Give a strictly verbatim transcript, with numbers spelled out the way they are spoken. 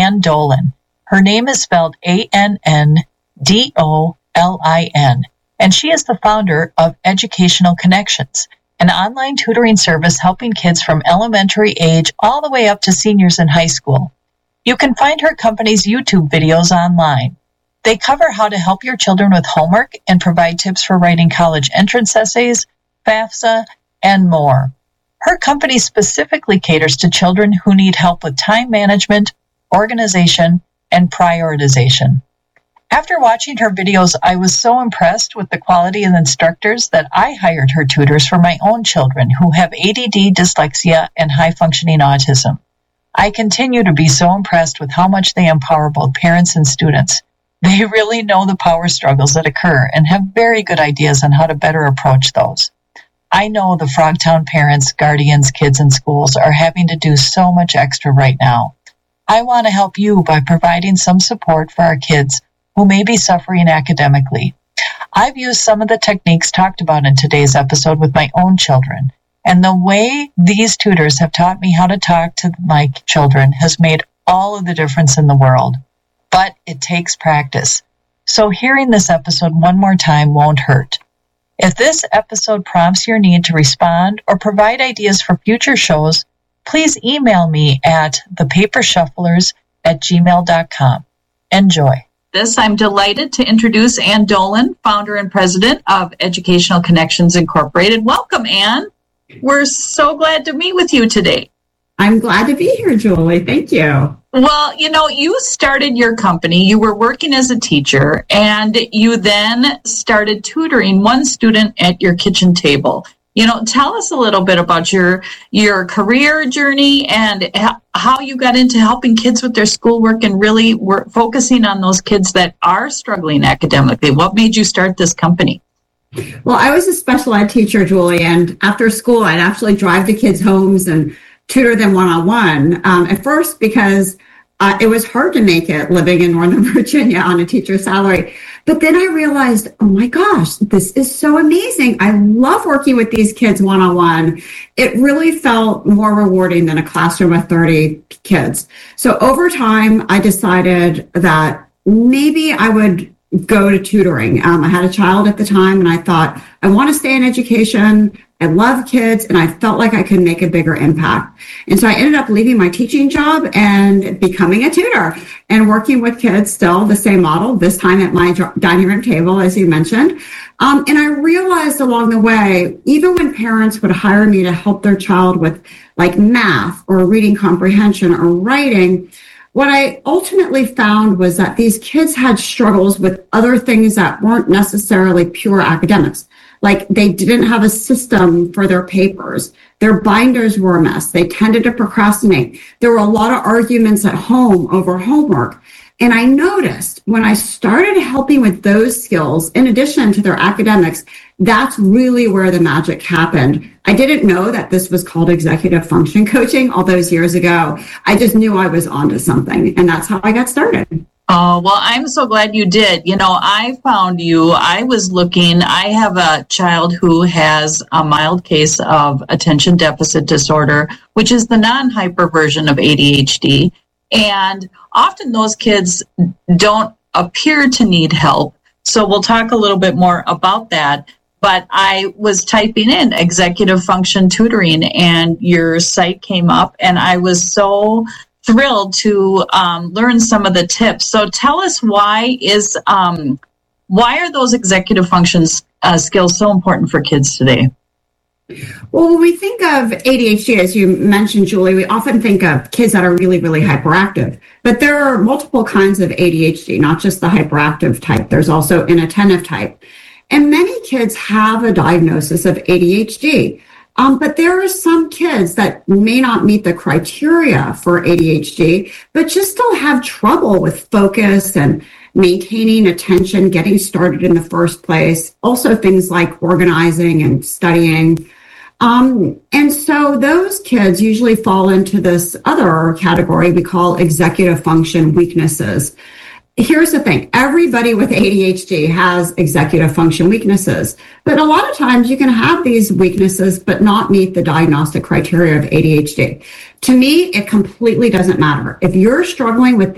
Ann Dolan. Her name is spelled A N N D O L I N, and she is the founder of Educational Connections, an online tutoring service helping kids from elementary age all the way up to seniors in high school. You can find her company's YouTube videos online. They cover how to help your children with homework and provide tips for writing college entrance essays, FAFSA, and more. Her company specifically caters to children who need help with time management, organization, and prioritization. After watching her videos, I was so impressed with the quality of instructors that I hired her tutors for my own children who have A D D, dyslexia, and high-functioning autism. I continue to be so impressed with how much they empower both parents and students. They really know the power struggles that occur and have very good ideas on how to better approach those. I know the Frogtown parents, guardians, kids, and schools are having to do so much extra right now. I want to help you by providing some support for our kids who may be suffering academically. I've used some of the techniques talked about in today's episode with my own children, and the way these tutors have taught me how to talk to my children has made all of the difference in the world. But it takes practice. So hearing this episode one more time won't hurt. If this episode prompts your need to respond or provide ideas for future shows, please email me at thepapershufflers at gmail dot com. Enjoy. This, I'm delighted to introduce Ann Dolan, founder and president of Educational Connections Incorporated. Welcome, Ann. We're so glad to meet with you today. I'm glad to be here, Julie. Thank you. Well, you know, you started your company, you were working as a teacher, and you then started tutoring one student at your kitchen table. You know, tell us a little bit about your your career journey and how you got into helping kids with their schoolwork and really were focusing on those kids that are struggling academically. What made you start this company? Well, I was a special ed teacher, Julie, and after school, I'd actually drive the kids' homes and tutor them one-on-one. Um, at first, because uh, it was hard to make it living in Northern Virginia on a teacher's salary. But then I realized, oh my gosh, this is so amazing. I love working with these kids one-on-one. It really felt more rewarding than a classroom of thirty kids. So over time, I decided that maybe I would go to tutoring. Um, I had a child at the time, and I thought, I want to stay in education. I love kids, and I felt like I could make a bigger impact. And so I ended up leaving my teaching job and becoming a tutor and working with kids, still the same model, this time at my dining room table, as you mentioned. Um, and I realized along the way, even when parents would hire me to help their child with like math or reading comprehension or writing, what I ultimately found was that these kids had struggles with other things that weren't necessarily pure academics. Like they didn't have a system for their papers. Their binders were a mess. They tended to procrastinate. There were a lot of arguments at home over homework. And I noticed when I started helping with those skills, in addition to their academics, that's really where the magic happened. I didn't know that this was called executive function coaching all those years ago. I just knew I was onto something, and that's how I got started. Oh, well, I'm so glad you did. You know, I found you, I was looking, I have a child who has a mild case of attention deficit disorder, which is the non-hyper version of A D H D. And often those kids don't appear to need help. So we'll talk a little bit more about that. But I was typing in executive function tutoring and your site came up, and I was so thrilled to um, learn some of the tips. So tell us, why is um, why are those executive functions uh, skills so important for kids today? Well, when we think of A D H D, as you mentioned, Julie, we often think of kids that are really, really hyperactive. But there are multiple kinds of A D H D, not just the hyperactive type. There's also inattentive type. And many kids have a diagnosis of A D H D. Um, but there are some kids that may not meet the criteria for A D H D, but just still have trouble with focus and maintaining attention, getting started in the first place. Also things like organizing and studying. Um, and so those kids usually fall into this other category we call executive function weaknesses. Here's the thing. Everybody with A D H D has executive function weaknesses, but a lot of times you can have these weaknesses but not meet the diagnostic criteria of A D H D. To me, it completely doesn't matter. If you're struggling with